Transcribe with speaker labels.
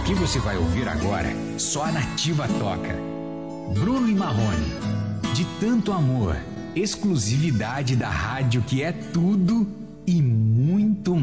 Speaker 1: que você vai ouvir agora, só a Nativa toca. Bruno e Marrone, De Tanto Amor, exclusividade da rádio que é tudo e muito